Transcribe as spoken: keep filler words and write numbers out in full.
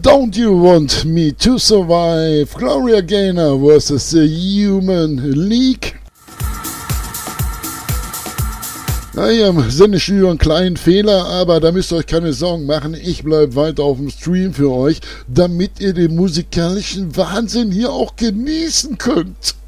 Don't You Want Me to Survive? Gloria Gaynor versus the Human League. Naja, sind nicht über einen kleinen Fehler, aber da müsst ihr euch keine Sorgen machen. Ich bleibe weiter auf dem Stream für euch, damit ihr den musikalischen Wahnsinn hier auch genießen könnt.